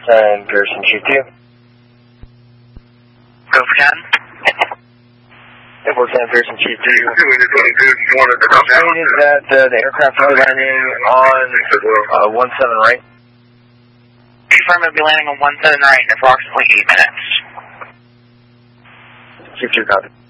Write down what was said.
and Pearson Chief 2. Go for 10. Airport 10, Pearson Chief 2. Stated that the aircraft will be landing on 17 right. Confirm it will be landing on 17 right in approximately 8 minutes. Chief 2, copy.